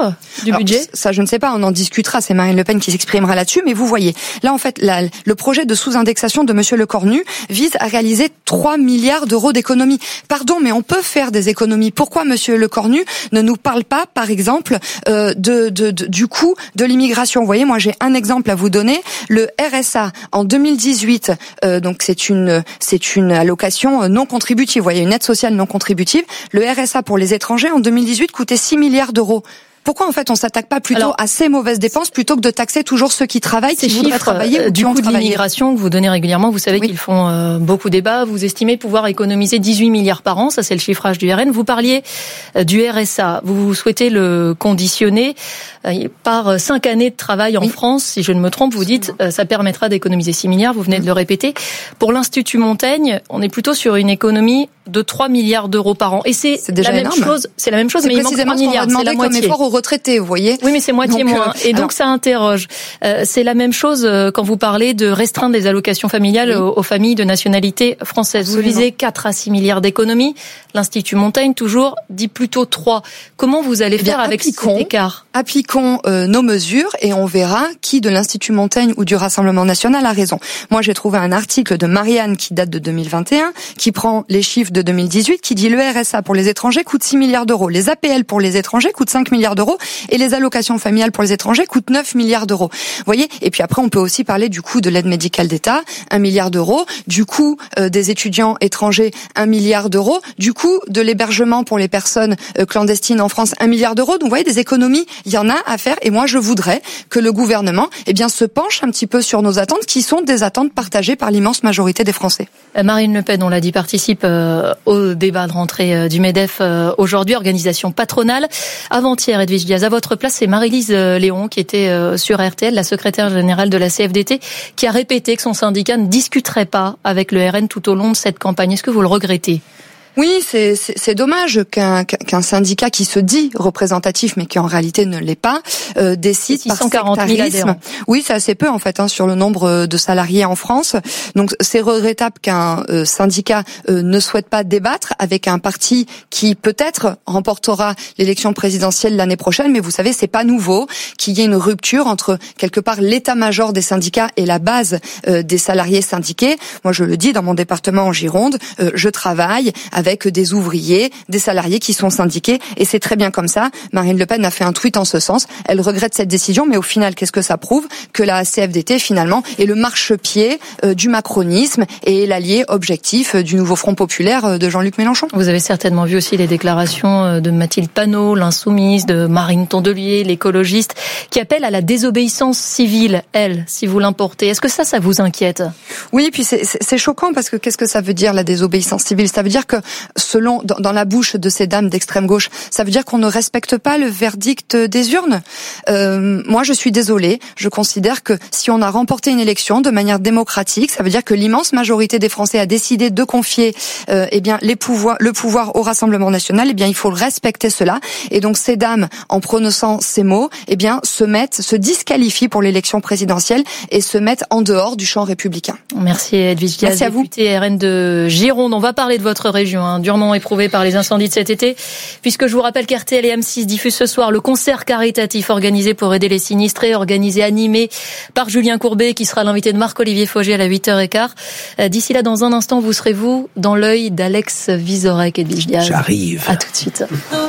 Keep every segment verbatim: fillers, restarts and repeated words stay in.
chiffre du Alors, budget? Ça, je ne sais pas, on en discutera, c'est Marine Le Pen qui s'exprimera là-dessus, mais vous voyez, là en fait, la, le projet de sous-indexation de Monsieur Lecornu vise à réaliser trois milliards d'euros d'économies. Pardon, mais on peut faire des économies. Pourquoi Monsieur Lecornu ne nous parle pas, par exemple, euh, de, de, de du coût de l'immigration? Vous voyez, moi j'ai un exemple à vous donner. Le R S A en deux mille dix-huit, euh, donc c'est une c'est une allocation non contributive. Vous voyez, une aide sociale non contributive. Le R S A pour les étrangers en deux mille dix-huit coûtait six milliards d'euros. Pourquoi en fait on s'attaque pas plutôt Alors, à ces mauvaises dépenses plutôt que de taxer toujours ceux qui travaillent, qui voudraient travailler ou du qui ont coût de travaillé. l'immigration que vous donnez régulièrement, vous savez oui. qu'ils font euh, beaucoup débat. Vous estimez pouvoir économiser dix-huit milliards par an, ça c'est le chiffrage du R N. Vous parliez euh, du R S A, vous souhaitez le conditionner euh, par cinq années de travail en oui. France, si je ne me trompe. Vous dites euh, ça permettra d'économiser six milliards. Vous venez de le répéter. Pour l'Institut Montaigne, on est plutôt sur une économie de trois milliards d'euros par an. Et c'est, c'est déjà la même énorme. chose. C'est la même chose, c'est mais il manque trois milliards. C'est la moitié. Comme effort aux retraités, vous voyez. Oui, mais c'est moitié donc, moins. Et donc, alors, ça interroge. Euh, c'est la même chose euh, quand vous parlez de restreindre les allocations familiales oui. aux, aux familles de nationalité française. Absolument. Vous visez quatre à six milliards d'économies. L'Institut Montaigne, toujours, dit plutôt trois. Comment vous allez faire eh bien, avec cet écart? Appliquons euh, nos mesures et on verra qui de l'Institut Montaigne ou du Rassemblement national a raison. Moi, j'ai trouvé un article de Marianne qui date de deux mille vingt et un, qui prend les chiffres de deux mille dix-huit, qui dit le R S A pour les étrangers coûte six milliards d'euros. Les A P L pour les étrangers coûtent cinq milliards d'euros et les allocations familiales pour les étrangers coûtent neuf milliards d'euros. Vous voyez? Et puis après, on peut aussi parler du coût de l'aide médicale d'État, un milliard d'euros, du coût euh, des étudiants étrangers, un milliard d'euros, du coût de l'hébergement pour les personnes euh, clandestines en France, un milliard d'euros. Donc vous voyez, des économies, il y en a à faire et moi je voudrais que le gouvernement eh bien, se penche un petit peu sur nos attentes qui sont des attentes partagées par l'immense majorité des Français. Marine Le Pen, on l'a dit, participe euh, au débat de rentrée euh, du MEDEF euh, aujourd'hui, organisation patronale. Avant-hier, Edwige Diaz, à votre place, c'est Marie-Lise Léon qui était euh, sur R T L, la secrétaire générale de la C F D T, qui a répété que son syndicat ne discuterait pas avec le R N tout au long de cette campagne. Est-ce que vous le regrettez ? Oui, c'est, c'est, c'est dommage qu'un, qu'un syndicat qui se dit représentatif, mais qui en réalité ne l'est pas, euh, décide par sectarisme. Oui, c'est assez peu en fait hein, sur le nombre de salariés en France. Donc c'est regrettable qu'un euh, syndicat euh, ne souhaite pas débattre avec un parti qui peut-être remportera l'élection présidentielle l'année prochaine. Mais vous savez, c'est pas nouveau qu'il y ait une rupture entre quelque part l'état-major des syndicats et la base euh, des salariés syndiqués. Moi, je le dis, dans mon département en Gironde, euh, je travaille avec avec des ouvriers, des salariés qui sont syndiqués, et c'est très bien comme ça. Marine Le Pen a fait un tweet en ce sens. Elle regrette cette décision, mais au final, qu'est-ce que ça prouve ? Que la C F D T, finalement, est le marchepied euh, du macronisme et l'allié objectif euh, du nouveau Front populaire euh, de Jean-Luc Mélenchon. Vous avez certainement vu aussi les déclarations de Mathilde Panot, l'insoumise, de Marine Tondelier, l'écologiste, qui appelle à la désobéissance civile, elle, si vous l'importez. Est-ce que ça, ça vous inquiète ? Oui, puis c'est, c'est, c'est choquant, parce que qu'est-ce que ça veut dire, la désobéissance civile ? Ça veut dire que selon dans, dans la bouche de ces dames d'extrême gauche, ça veut dire qu'on ne respecte pas le verdict des urnes. Euh, moi, je suis désolée. Je considère que si on a remporté une élection de manière démocratique, ça veut dire que l'immense majorité des Français a décidé de confier, euh, eh bien, les pouvoirs, le pouvoir au Rassemblement national. Eh bien, il faut respecter cela. Et donc, ces dames, en prononçant ces mots, eh bien, se mettent, se disqualifient pour l'élection présidentielle et se mettent en dehors du champ républicain. Merci Edwige Diaz, députée R N de Gironde. On va parler de votre région. Hein, durement éprouvée par les incendies de cet été, puisque je vous rappelle qu'R T L et M six diffusent ce soir le concert caritatif organisé pour aider les sinistrés, organisé, animé par Julien Courbet, qui sera l'invité de Marc-Olivier Fogé à la huit heures quinze. D'ici là, dans un instant, vous serez vous dans l'œil d'Alex Vizorek et Edwige Diaz. J'arrive. À tout de suite.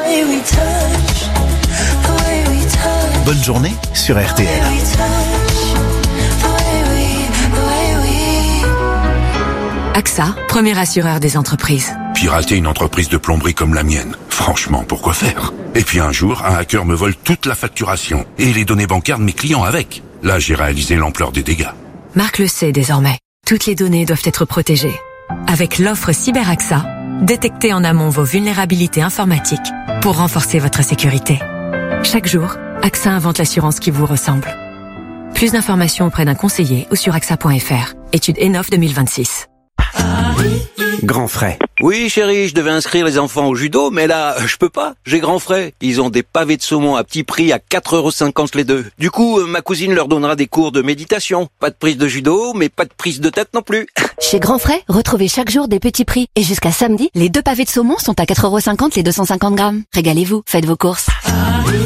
Bonne journée sur R T L. A X A, premier assureur des entreprises. Pirater une entreprise de plomberie comme la mienne, franchement, pourquoi faire ? Et puis un jour, un hacker me vole toute la facturation et les données bancaires de mes clients avec. Là, j'ai réalisé l'ampleur des dégâts. Marc le sait désormais. Toutes les données doivent être protégées. Avec l'offre Cyber A X A, détectez en amont vos vulnérabilités informatiques pour renforcer votre sécurité. Chaque jour, A X A invente l'assurance qui vous ressemble. Plus d'informations auprès d'un conseiller ou sur A X A point F R. Étude Enof deux mille vingt-six. Grand frais. Oui, chérie, je devais inscrire les enfants au judo, mais là, je peux pas. J'ai grand frais. Ils ont des pavés de saumon à petit prix à quatre euros cinquante les deux. Du coup, ma cousine leur donnera des cours de méditation. Pas de prise de judo, mais pas de prise de tête non plus. Chez Grand Frais, retrouvez chaque jour des petits prix. Et jusqu'à samedi, les deux pavés de saumon sont à quatre euros cinquante les deux cent cinquante grammes. Régalez-vous, faites vos courses.